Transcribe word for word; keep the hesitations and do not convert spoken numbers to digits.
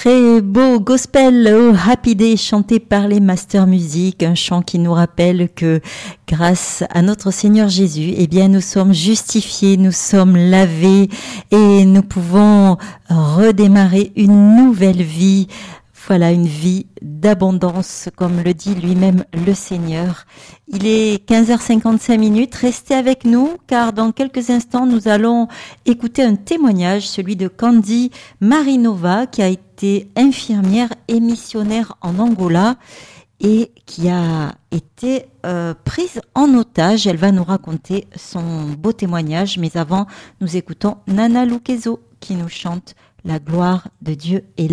très beau gospel au Happy Day chanté par les Master Music, un chant qui nous rappelle que grâce à notre Seigneur Jésus, eh bien nous sommes justifiés, nous sommes lavés et nous pouvons redémarrer une nouvelle vie. Voilà, une vie d'abondance, comme le dit lui-même le Seigneur. Il est quinze heures cinquante-cinq minutes. Restez avec nous, car dans quelques instants, nous allons écouter un témoignage, celui de Candy Marinova, qui a été infirmière et missionnaire en Angola et qui a été euh, prise en otage. Elle va nous raconter son beau témoignage, mais avant, nous écoutons Nana Lukezo qui nous chante « La gloire de Dieu est là ».